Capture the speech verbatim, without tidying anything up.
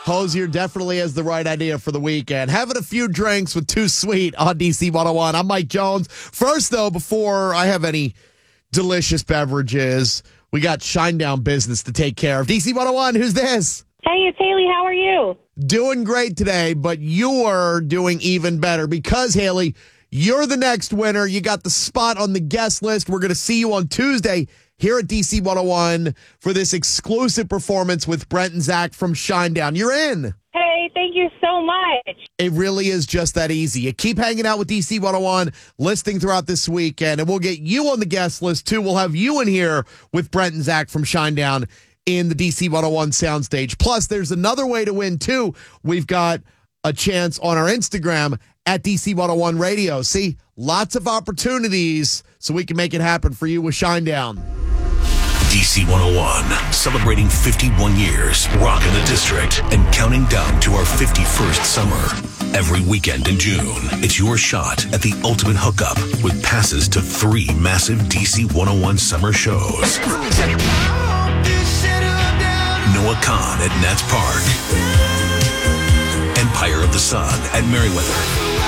Hosier definitely has the right idea for the weekend. Having a few drinks with Too Sweet on D C one oh one. I'm Mike Jones. First, though, before I have any delicious beverages, we got Shinedown business to take care of. D C one oh one, who's this? Hey, it's Haley. How are you? Doing great today, but you're doing even better because, Haley, you're the next winner. You got the spot on the guest list. We're going to see you on Tuesday here at D C one oh one for this exclusive performance with Brent and Zach from Shinedown. You're in. Hey, thank you so much. It really is just that easy. You keep hanging out with D C one oh one, listing throughout this weekend, and we'll get you on the guest list, too. We'll have you in here with Brent and Zach from Shinedown in the D C one oh one soundstage. Plus, there's another way to win, too. We've got a chance on our Instagram at D C one oh one Radio. See, lots of opportunities so we can make it happen for you with Shinedown. D C one oh one, celebrating fifty-one years, rocking the district, and counting down to our fifty-first summer. Every weekend in June, it's your shot at the ultimate hookup with passes to three massive D C one oh one summer shows. Noah Khan at Nats Park. Empire of the Sun at Merriweather.